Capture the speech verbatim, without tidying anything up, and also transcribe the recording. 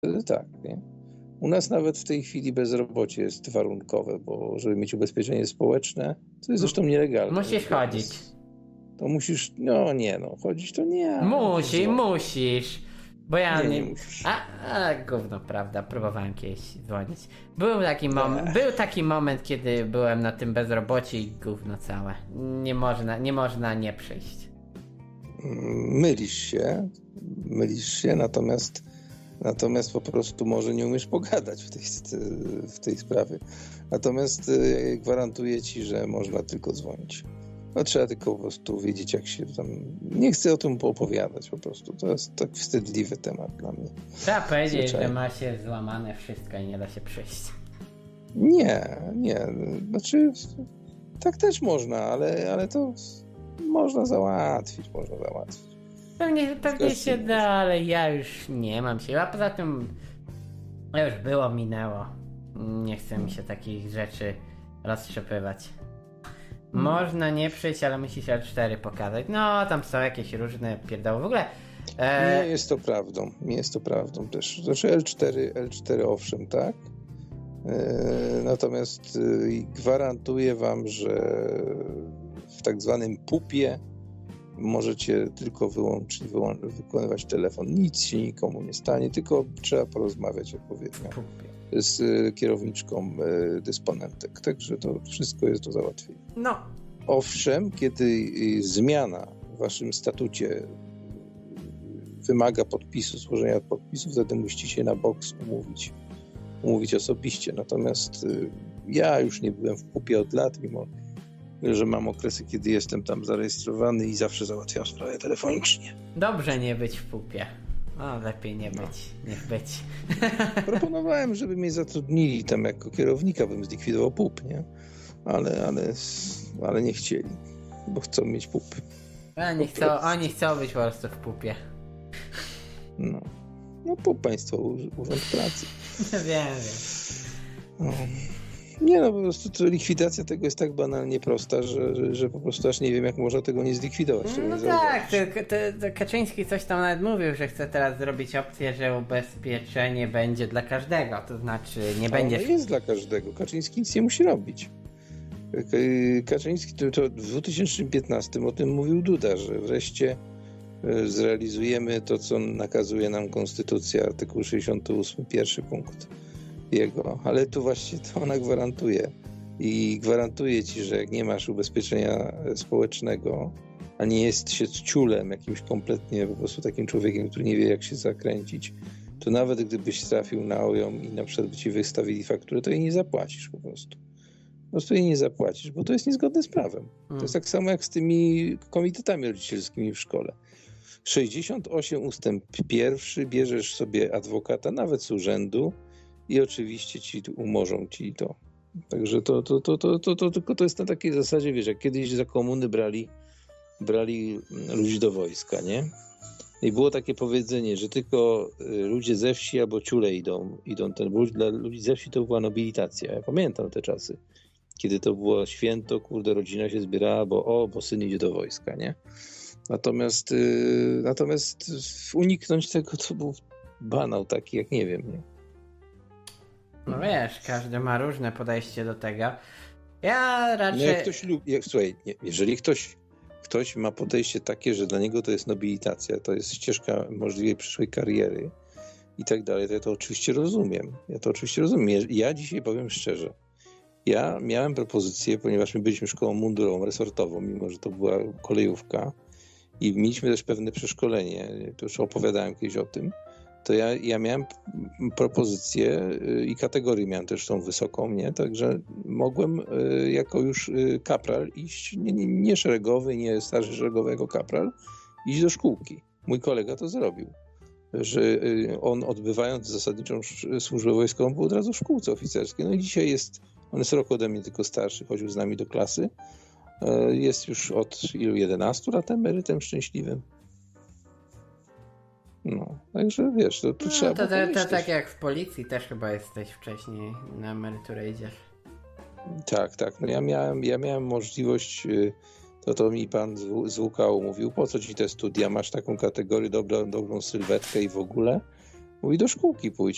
tak, nie? U nas nawet w tej chwili bezrobocie jest warunkowe, bo żeby mieć ubezpieczenie społeczne, to jest zresztą nielegalne. Musisz chodzić. To musisz, no nie no, chodzić to nie. Musi, musisz. Bo ja nie, nie... nie musisz. A, a gówno, prawda, próbowałem kiedyś dzwonić. Był taki, mom... był taki moment, kiedy byłem na tym bezrobociu i gówno całe. Nie można, nie można nie przyjść. Mylisz się, mylisz się, natomiast natomiast po prostu może nie umiesz pogadać w tej, w tej sprawie. Natomiast gwarantuję ci, że można tylko dzwonić. No, trzeba tylko po prostu wiedzieć, jak się tam... Nie chcę o tym opowiadać po prostu. To jest tak wstydliwy temat dla mnie. Trzeba powiedzieć, Zwyczajnie. że ma się złamane wszystko i nie da się przyjść. Nie, nie. Znaczy, tak też można, ale, ale to można załatwić, można załatwić. Pewnie, pewnie się da, ale ja już nie mam siły. A poza tym już było, minęło. Nie chce mi się takich rzeczy roztrzepywać. Można nie przyjść, ale musisz L cztery pokazać. No, tam są jakieś różne pierdoły. W ogóle... E... Nie jest to prawdą. Nie jest to prawdą też. Znaczy L cztery, L cztery owszem, tak? E... Natomiast e... gwarantuję wam, że w tak zwanym pupie możecie tylko wyłączyć, wyłą- wykonywać telefon. Nic się nikomu nie stanie, tylko trzeba porozmawiać odpowiednio z kierowniczką dysponentek. Także to wszystko jest do załatwienia. No. Owszem, kiedy zmiana w waszym statucie wymaga podpisu, złożenia podpisu, wtedy musicie się na boks umówić, umówić osobiście. Natomiast ja już nie byłem w pupie od lat, mimo że mam okresy, kiedy jestem tam zarejestrowany i zawsze załatwiam sprawę telefonicznie. Dobrze nie być w pupie. No, lepiej nie być, no. niech być. Proponowałem, żeby mnie zatrudnili tam jako kierownika, bym zlikwidował pup, nie? Ale, ale, ale nie chcieli, bo chcą mieć pupy. Oni chcą, oni chcą być po prostu w pupie. No, no pup Państwowy Urząd Pracy. Wiem, wiem. No. Nie no, po prostu to likwidacja tego jest tak banalnie prosta, że, że, że po prostu aż nie wiem, jak można tego nie zlikwidować. No nie tak, to, to, to Kaczyński coś tam nawet mówił, że chce teraz zrobić opcję, że ubezpieczenie będzie dla każdego, to znaczy nie będzie... To jest dla każdego, Kaczyński nic nie musi robić. Kaczyński to, to w dwa tysiące piętnastym o tym mówił Duda, że wreszcie zrealizujemy to, co nakazuje nam Konstytucja, artykuł sześćdziesiąty ósmy, pierwszy punkt jego, ale tu właśnie to ona gwarantuje i gwarantuje ci, że jak nie masz ubezpieczenia społecznego, a nie jest się ciulem, jakimś kompletnie po prostu takim człowiekiem, który nie wie, jak się zakręcić, to nawet gdybyś trafił na O J O M i na przykład by ci wystawili fakturę, to jej nie zapłacisz po prostu. Po prostu jej nie zapłacisz, bo to jest niezgodne z prawem. Hmm. To jest tak samo jak z tymi komitetami rodzicielskimi w szkole. sześćdziesiąt osiem ustęp pierwszy, bierzesz sobie adwokata, nawet z urzędu, i oczywiście ci umorzą ci to. Także to, to, to, to, to, to, tylko to jest na takiej zasadzie, wiesz, jak kiedyś za komuny brali, brali ludzi do wojska, nie? I było takie powiedzenie, że tylko ludzie ze wsi albo ciule idą, idą ten, bo dla ludzi ze wsi to była nobilitacja. Ja pamiętam te czasy, kiedy to było święto, kurde, rodzina się zbierała, bo o, bo syn idzie do wojska, nie? Natomiast, yy, natomiast uniknąć tego to był banał taki, jak nie wiem, nie? No wiesz, każdy ma różne podejście do tego. Ja raczej... No jak ktoś lubi, jak, słuchaj, nie, jeżeli ktoś, ktoś ma podejście takie, że dla niego to jest nobilitacja, to jest ścieżka możliwej przyszłej kariery i tak dalej, to ja to oczywiście rozumiem. Ja to oczywiście rozumiem. Ja dzisiaj powiem szczerze, ja miałem propozycję, ponieważ my byliśmy szkołą mundurową, resortową, mimo że to była kolejówka i mieliśmy też pewne przeszkolenie, to już opowiadałem kiedyś o tym, to ja, ja miałem propozycję i kategorię miałem też tą wysoką, nie? Także mogłem jako już kapral iść, nie, nie, nie szeregowy, nie starszy szeregowy jako kapral, iść do szkółki. Mój kolega to zrobił, że on odbywając zasadniczą służbę wojskową był od razu w szkółce oficerskiej. No i dzisiaj jest, on jest rok ode mnie tylko starszy, chodził z nami do klasy. Jest już od ilu jedenastu lat emerytem szczęśliwym. No, także wiesz, to, to no, trzeba to, to, to, to tak jak w policji też chyba jesteś wcześniej na emeryturę idziesz. Tak, tak. No ja miałem, ja miałem możliwość, to to mi pan z W K U mówił, po co ci te studia, masz taką kategorię, dobrą, dobrą sylwetkę i w ogóle. Mówi, do szkółki pójdź.